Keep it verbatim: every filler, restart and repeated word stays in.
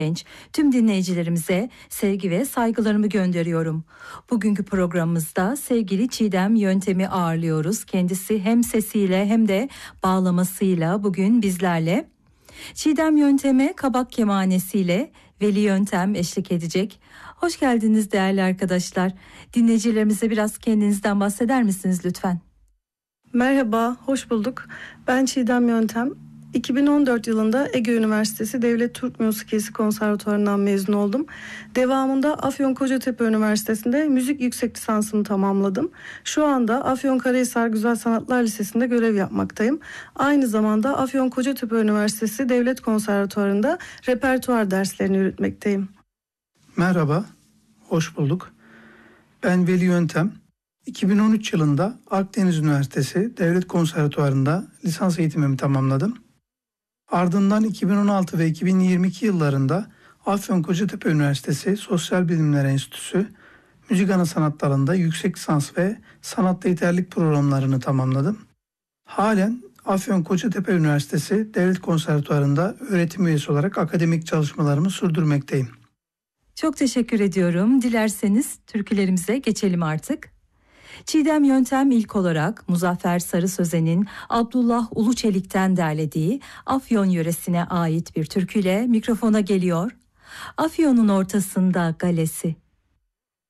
Genç, tüm dinleyicilerimize sevgi ve saygılarımı gönderiyorum. Bugünkü programımızda sevgili Çiğdem Yöntem'i ağırlıyoruz. Kendisi hem sesiyle hem de bağlamasıyla bugün bizlerle. Çiğdem Yöntem'e kabak kemanesiyle Veli Yöntem eşlik edecek. Hoş geldiniz değerli arkadaşlar. Dinleyicilerimize biraz kendinizden bahseder misiniz lütfen? Merhaba, hoş bulduk. Ben Çiğdem Yöntem. iki bin on dört yılında Ege Üniversitesi Devlet Türk Müziği Konservatuvarı'ndan mezun oldum. Devamında Afyonkarahisar Üniversitesi'nde müzik yüksek lisansımı tamamladım. Şu anda Afyonkarahisar Güzel Sanatlar Lisesi'nde görev yapmaktayım. Aynı zamanda Afyonkarahisar Üniversitesi Devlet Konservatuvarı'nda repertuar derslerini yürütmekteyim. Merhaba, hoş bulduk. Ben Veli Yöntem. iki bin on üç yılında Akdeniz Üniversitesi Devlet Konservatuvarı'nda lisans eğitimimi tamamladım. Ardından iki bin on altı ve iki bin yirmi iki yıllarında Afyonkarahisar Üniversitesi Sosyal Bilimler Enstitüsü Müzik Ana Sanatlarında yüksek lisans ve sanatta yeterlilik programlarını tamamladım. Halen Afyonkarahisar Üniversitesi Devlet Konservatuvarı'nda öğretim üyesi olarak akademik çalışmalarımı sürdürmekteyim. Çok teşekkür ediyorum. Dilerseniz türkülerimize geçelim artık. Çiğdem Yöntem ilk olarak Muzaffer Sarı Sözen'in Abdullah Uluçelik'ten derlediği Afyon yöresine ait bir türküyle mikrofona geliyor. Afyon'un ortasında galesi,